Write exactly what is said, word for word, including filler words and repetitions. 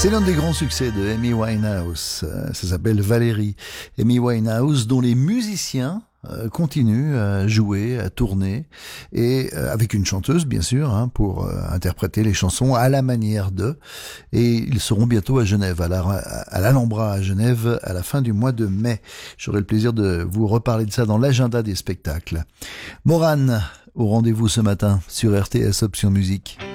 C'est l'un des grands succès de Amy Winehouse. Ça s'appelle Valérie. Amy Winehouse, dont les musiciens continuent à jouer, à tourner, et avec une chanteuse bien sûr, hein, pour interpréter les chansons à la manière d'eux. Et ils seront bientôt à Genève, à la, à l'Alhambra à Genève, à la fin du mois de mai. J'aurai le plaisir de vous reparler de ça dans l'agenda des spectacles. Morane, au rendez-vous ce matin sur R T S Option Musique.